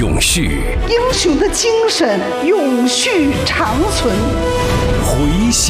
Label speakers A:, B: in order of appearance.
A: 永续，
B: 英雄的精神永续长存。
A: 回响。